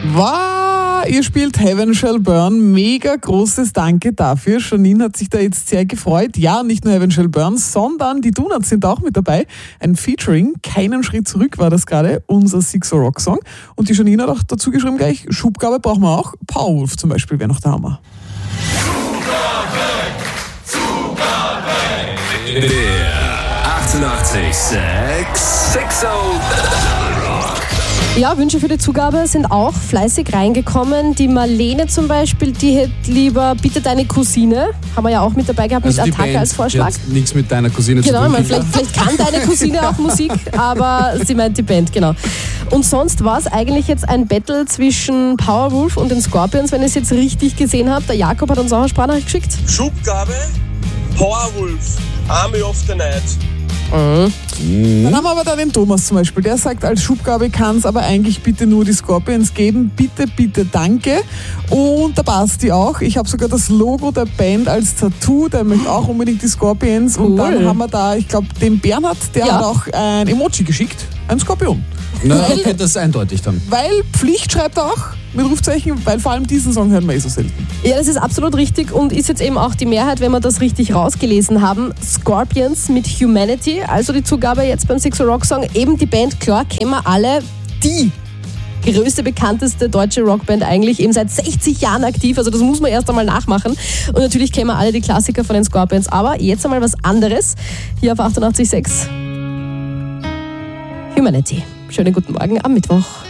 Wow, ihr spielt Heaven Shall Burn. Mega großes Danke dafür. Janine hat sich da jetzt sehr gefreut. Ja, nicht nur Heaven Shall Burn, sondern die Donuts sind auch mit dabei. Ein Featuring, keinen Schritt zurück war das gerade, unser Sixo Rock Song. Und die Janine hat auch dazu geschrieben gleich, Schubgabe brauchen wir auch. Powerwolf zum Beispiel wäre noch der Hammer. Der 88,6 Sixo. Ja, Wünsche für die Zugabe sind auch fleißig reingekommen. Die Marlene zum Beispiel, die hätte lieber Bitte deine Cousine. Haben wir ja auch mit dabei gehabt, Also mit die Attacke Band als Vorschlag. hat nichts mit deiner Cousine Genau, zu tun. vielleicht kann deine Cousine auch Musik, aber sie meint die Band, genau. Und sonst war es eigentlich jetzt ein Battle zwischen Powerwolf und den Scorpions, wenn ich es jetzt richtig gesehen habe. Der Jakob hat uns auch eine Sprachnachricht geschickt. Schubgabe, Powerwolf, Army of the Night. Dann haben wir aber da den Thomas zum Beispiel, der sagt, als Schubgabe kann es aber eigentlich bitte nur die Scorpions geben. Bitte, bitte, danke. Und der Basti auch. Ich habe sogar das Logo der Band als Tattoo, der möchte auch unbedingt die Scorpions. Und dann haben wir da, ich glaube, den Bernhard, der hat auch ein Emoji geschickt, ein Skorpion. Na, okay, das ist eindeutig dann. Weil Pflicht schreibt er auch mit Rufzeichen, weil vor allem diesen Song hören wir so selten. Ja, das ist absolut richtig und ist jetzt eben auch die Mehrheit, wenn wir das richtig rausgelesen haben. Scorpions mit Humanity, also die Zugabe jetzt beim Sixo Rock Song. Eben die Band, klar, kennen wir alle, die größte, bekannteste deutsche Rockband eigentlich, eben seit 60 Jahren aktiv, also das muss man erst einmal nachmachen. Und natürlich kennen wir alle die Klassiker von den Scorpions, aber jetzt einmal was anderes, hier auf 88,6. Humanity. Schönen guten Morgen am Mittwoch.